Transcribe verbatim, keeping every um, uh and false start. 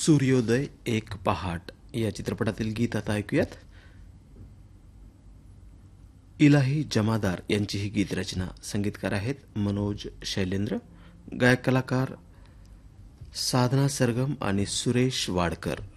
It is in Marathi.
सूर्योदय एक पहाट या चित्रपटातील गीत आता ऐकूयात. इलाही जमादार यांची ही गीतरचना. संगीतकार आहेत मनोज शैलेंद्र. गायक कलाकार साधना सरगम आणि सुरेश वाडकर.